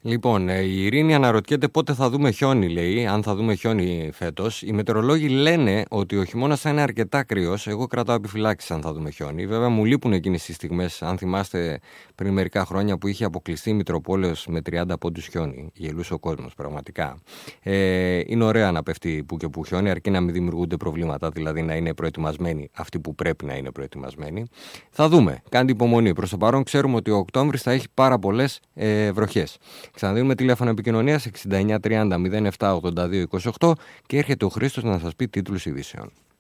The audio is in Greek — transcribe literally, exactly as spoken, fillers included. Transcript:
Λοιπόν, η Ειρήνη αναρωτιέται πότε θα δούμε χιόνι, λέει, αν θα δούμε χιόνι φέτος. Οι μετεωρολόγοι λένε ότι ο χειμώνας θα είναι αρκετά κρύος. Εγώ κρατάω επιφυλάξεις αν θα δούμε χιόνι. Βέβαια, μου λείπουν εκείνες τις στιγμές, αν θυμάστε πριν μερικά χρόνια που είχε αποκλειστεί η Μητροπόλεως με τριάντα πόντους χιόνι. Γελούσε ο κόσμος, πραγματικά. Ε, είναι ωραία να πέφτει που και που χιόνι, αρκεί να μην δημιουργούνται προβλήματα, δηλαδή να είναι προετοιμασμένοι αυτοί που πρέπει να είναι προετοιμασμένοι. Θα δούμε. Κάντε υπομονή. Προς το παρόν, ξέρουμε ότι ο Οκτώβρης θα έχει πάρα πολλές ε, βροχές. Ξαναδίνουμε τηλέφωνο επικοινωνίας εξήντα εννιά τριάντα μηδέν επτά ογδόντα δύο είκοσι οκτώ και έρχεται ο Χρήστος να σας πει τίτλους ειδήσεων.